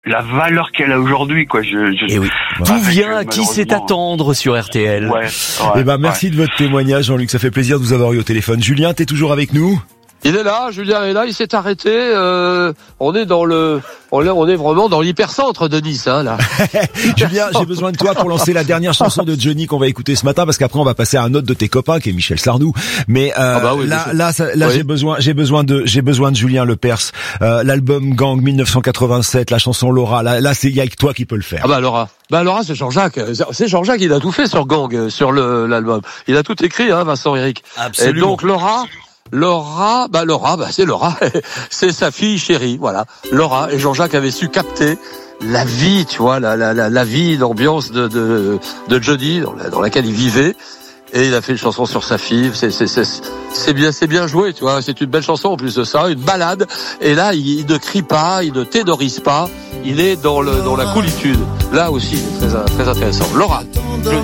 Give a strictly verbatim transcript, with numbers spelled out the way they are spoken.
la valeur qu'elle a aujourd'hui, quoi. Je, je, Et oui. D'où vient Qui sait attendre sur R T L? Ouais. ouais eh ben, merci ouais. de votre témoignage, Jean-Luc. Ça fait plaisir de vous avoir eu au téléphone. Julien, t'es toujours avec nous? Il est là, Julien est là, il s'est arrêté. Euh, on est dans le, on est, on est vraiment dans l'hypercentre de Nice, hein, là. Julien, j'ai besoin de toi pour lancer la dernière chanson de Johnny qu'on va écouter ce matin, parce qu'après on va passer à un autre de tes copains qui est Michel Sardou. Mais euh, ah bah oui, là, là, ça, là, oui. j'ai besoin, j'ai besoin de, j'ai besoin de Julien Lepers. Euh, l'album Gang dix-neuf cent quatre-vingt-sept, la chanson Laura. Là, là, c'est il y a que toi qui peux le faire. Ah bah Laura, bah Laura, c'est Jean-Jacques. C'est Jean-Jacques, il a tout fait sur Gang, sur le l'album. Il a tout écrit, hein, Vincent Eric. Absolument. Et donc Laura. Laura, bah Laura, bah c'est Laura, c'est sa fille chérie, voilà. Laura et Jean-Jacques avaient su capter la vie, tu vois, la la la, la vie, l'ambiance de de de Johnny dans, la, dans laquelle il vivait, et il a fait une chanson sur sa fille. C'est c'est c'est c'est bien c'est bien joué, tu vois. C'est une belle chanson en plus de ça, une balade. Et là, il, il ne crie pas, il ne ténorise pas, il est dans le dans la coolitude. Là aussi, très très intéressant. Laura.